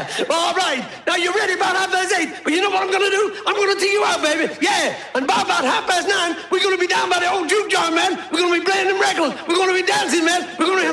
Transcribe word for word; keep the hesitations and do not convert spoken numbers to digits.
Yeah. All right. Now you're ready about half past eight. But you know what I'm going to do? I'm going to take you out, baby. Yeah. And by about half past nine, we're going to be down by the old juke jar, man. We're going to be playing them records. We're going to be dancing, man. We're going to